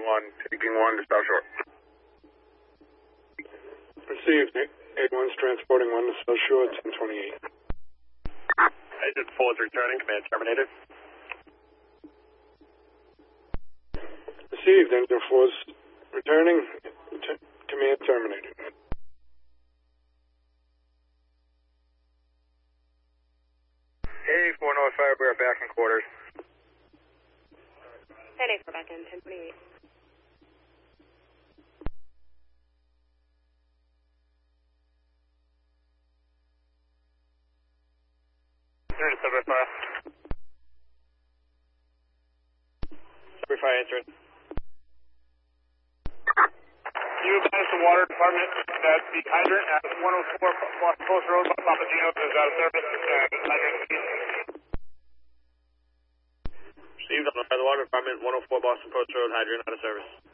1, taking 1 to South Shore. Received. 81's transporting 1 to South Shore, 1028. Agent 4 is returning, command terminated. Received. Engine 4's returning, command terminated. Hey, 4 North Fire, we are back in quarters. 10-8 for back in, 1028. Subway Fire. Subway Fire answering. You advise the water department that the hydrant at 104 Boston Post Road, Papagino, is out of service, and hydrant received on the water department, 104 Boston Post Road, hydrant out of service.